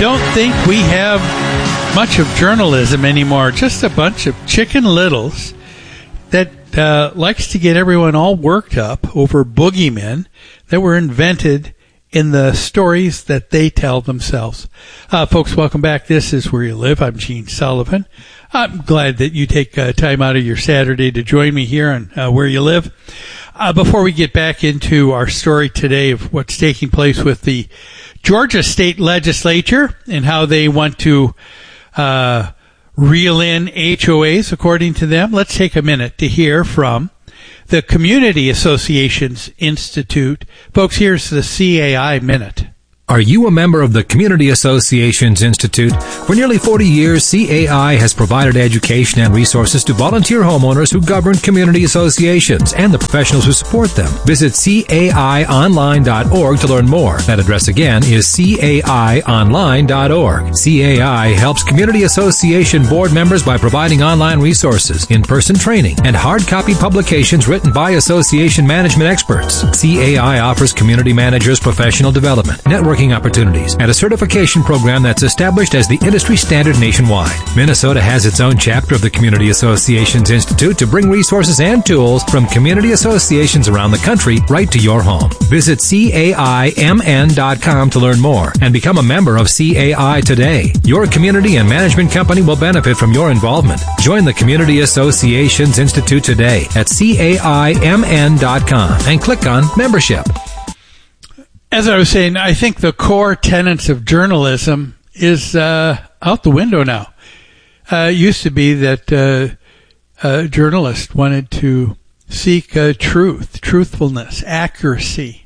don't think we have much of journalism anymore. Just a bunch of Chicken Littles that likes to get everyone all worked up over boogeymen that were invented in the stories that they tell themselves. Folks, welcome back. This is Where You Live. I'm Gene Sullivan. I'm glad that you take time out of your Saturday to join me here on Where You Live. Before we get back into our story today of what's taking place with the Georgia State Legislature and how they want to reel in HOAs, according to them, let's take a minute to hear from the Community Associations Institute. Folks, here's the CAI Minute. Are you a member of the Community Associations Institute? For nearly 40 years, CAI has provided education and resources to volunteer homeowners who govern community associations and the professionals who support them. Visit caionline.org to learn more. That address again is caionline.org. CAI helps community association board members by providing online resources, in-person training, and hard copy publications written by association management experts. CAI offers community managers professional development, networking opportunities, and a certification program that's established as the industry standard nationwide. Minnesota has its own chapter of the Community Associations Institute to bring resources and tools from community associations around the country right to your home. Visit CAIMN.com to learn more and become a member of CAI today. Your community and management company will benefit from your involvement. Join the Community Associations Institute today at CAIMN.com and click on Membership. As I was saying, I think the core tenets of journalism is out the window now. It used to be that journalists wanted to seek truth, truthfulness, accuracy,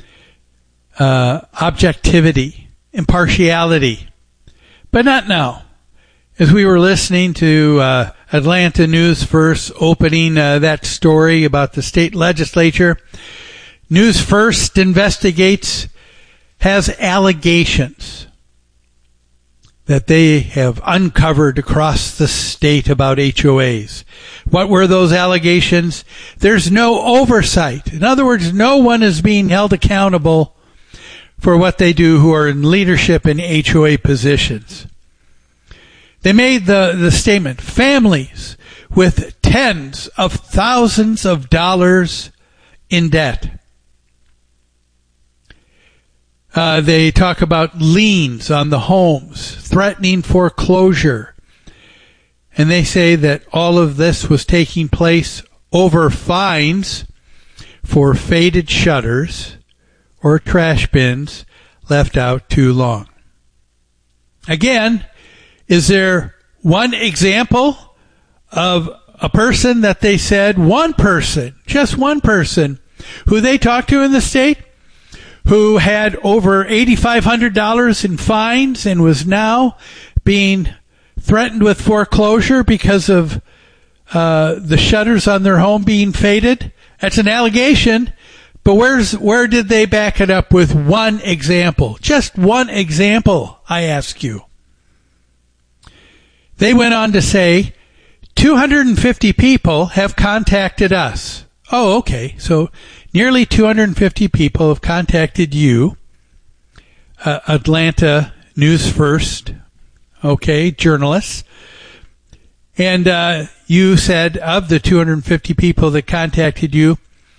objectivity, impartiality. But not now. As we were listening to Atlanta News First opening that story about the state legislature, News First investigates, has allegations that they have uncovered across the state about HOAs. What were those allegations? There's no oversight. In other words, no one is being held accountable for what they do who are in leadership in HOA positions. They made the statement, families with tens of thousands of dollars in debt. They talk about liens on the homes, threatening foreclosure. And they say that all of this was taking place over fines for faded shutters or trash bins left out too long. Again, is there one example of a person that they said, one person, just one person, who they talked to in the state, who had over $8,500 in fines and was now being threatened with foreclosure because of the shutters on their home being faded? That's an allegation, but where did they back it up with one example? Just one example, I ask you. They went on to say, 250 people have contacted us. Oh, okay, so nearly 250 people have contacted you, Atlanta News First, okay, journalists. And you said of the 250 people that contacted you,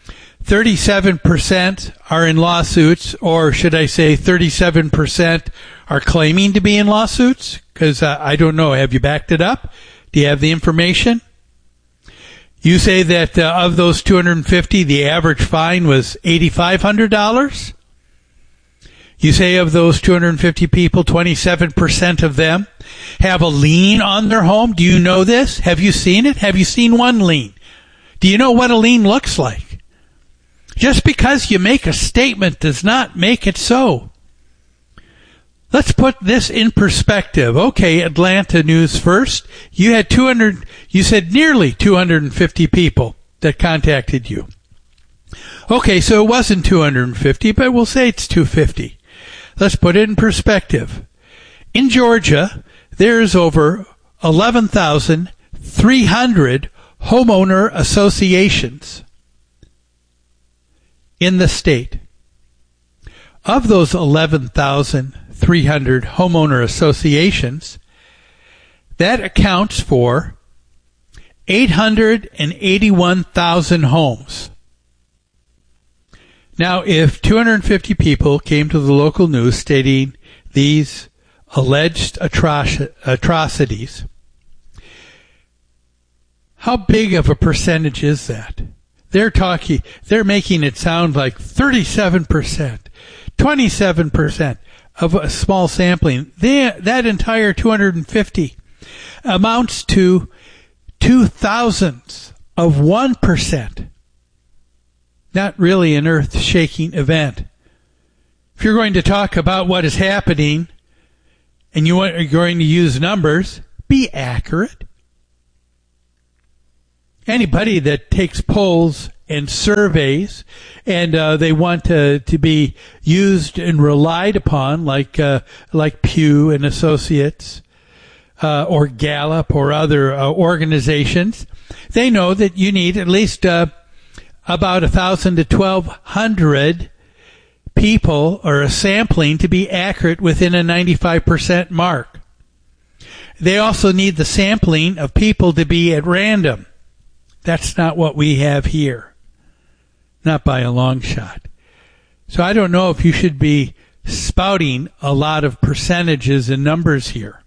37% are in lawsuits, or should I say 37% are claiming to be in lawsuits? Because I don't know. Have you backed it up? Do you have the information? You say that of those 250, the average fine was $8,500. You say of those 250 people, 27% of them have a lien on their home. Do you know this? Have you seen it? Have you seen one lien? Do you know what a lien looks like? Just because you make a statement does not make it so. Let's put this in perspective. Okay, Atlanta News First. You said nearly 250 people that contacted you. Okay, so it wasn't 250, but we'll say it's 250. Let's put it in perspective. In Georgia, there's over 11,300 homeowner associations in the state. Of those 11,300 300 homeowner associations. That accounts for 881,000 homes. Now, if 250 people came to the local news stating these alleged atrocities, how big of a percentage is that? They're making it sound like 37%, 27% of a small sampling. That entire 250 amounts to 0.002 of 1%. Not really an earth-shaking event. If you're going to talk about what is happening and you are going to use numbers, be accurate. Anybody that takes polls and surveys and they want to be used and relied upon, like Pew and Associates or Gallup or other organizations, they know that you need at least about 1,000 to 1,200 people or a sampling to be accurate within a 95% mark. They also need the sampling of people to be at random. That's not what we have here. Not by a long shot. So I don't know if you should be spouting a lot of percentages and numbers here.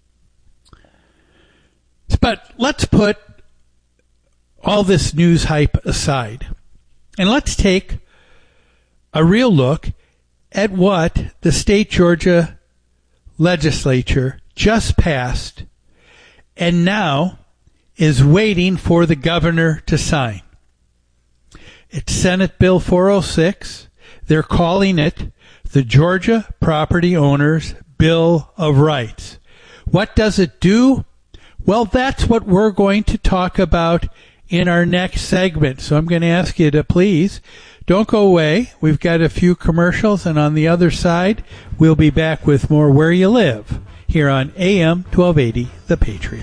But let's put all this news hype aside, and let's take a real look at what the state Georgia legislature just passed and now is waiting for the governor to sign. It's Senate Bill 406. They're calling it the Georgia Property Owners Bill of Rights. What does it do? Well, that's what we're going to talk about in our next segment. So I'm going to ask you to please don't go away. We've got a few commercials, and on the other side, we'll be back with more Where You Live here on AM 1280, The Patriot.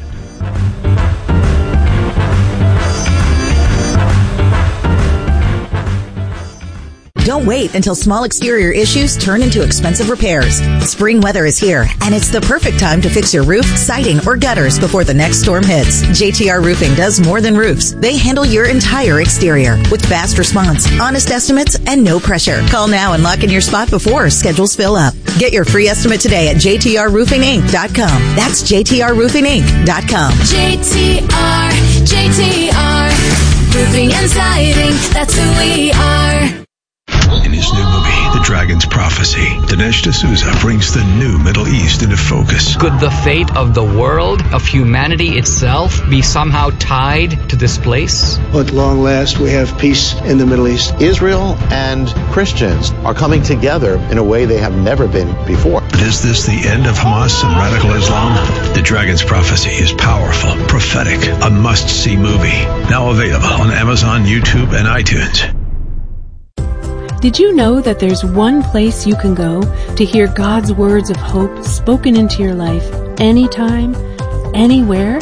Don't wait until small exterior issues turn into expensive repairs. Spring weather is here, and it's the perfect time to fix your roof, siding, or gutters before the next storm hits. JTR Roofing does more than roofs. They handle your entire exterior with fast response, honest estimates, and no pressure. Call now and lock in your spot before schedules fill up. Get your free estimate today at jtrroofinginc.com. That's jtrroofinginc.com. JTR Roofing and Siding, that's who we are. In his new movie, The Dragon's Prophecy, Dinesh D'Souza brings the new Middle East into focus. Could the fate of the world, of humanity itself, be somehow tied to this place? At long last, we have peace in the Middle East. Israel and Christians are coming together in a way they have never been before. But is this the end of Hamas and radical Islam? The Dragon's Prophecy is powerful, prophetic, a must-see movie. Now available on Amazon, YouTube, and iTunes. Did you know that there's one place you can go to hear God's words of hope spoken into your life anytime, anywhere?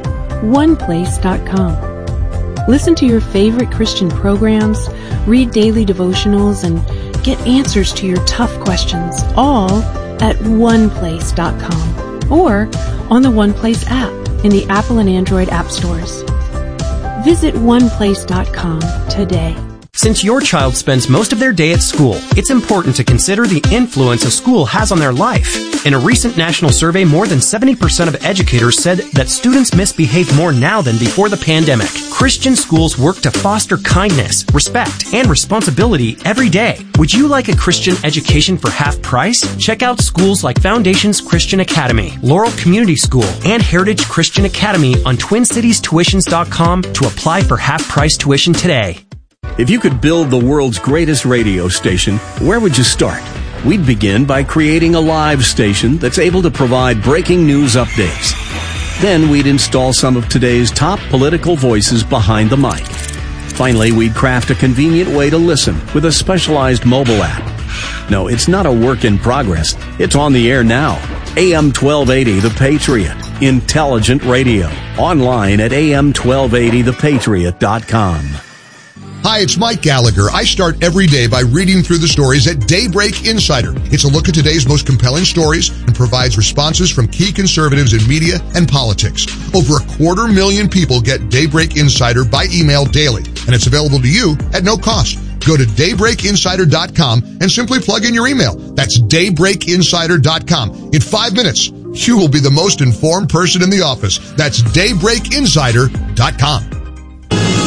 OnePlace.com. Listen to your favorite Christian programs, read daily devotionals, and get answers to your tough questions, all at OnePlace.com or on the OnePlace app in the Apple and Android app stores. Visit OnePlace.com today. Since your child spends most of their day at school, it's important to consider the influence a school has on their life. In a recent national survey, more than 70% of educators said that students misbehave more now than before the pandemic. Christian schools work to foster kindness, respect, and responsibility every day. Would you like a Christian education for half price? Check out schools like Foundations Christian Academy, Laurel Community School, and Heritage Christian Academy on TwinCitiesTuitions.com to apply for half-price tuition today. If you could build the world's greatest radio station, where would you start? We'd begin by creating a live station that's able to provide breaking news updates. Then we'd install some of today's top political voices behind the mic. Finally, we'd craft a convenient way to listen with a specialized mobile app. No, it's not a work in progress. It's on the air now. AM 1280 The Patriot. Intelligent radio. Online at am1280thepatriot.com. Hi, it's Mike Gallagher. I start every day by reading through the stories at Daybreak Insider. It's a look at today's most compelling stories and provides responses from key conservatives in media and politics. Over 250,000 people get Daybreak Insider by email daily, and it's available to you at no cost. Go to daybreakinsider.com and simply plug in your email. That's daybreakinsider.com. In 5 minutes, you will be the most informed person in the office. That's daybreakinsider.com.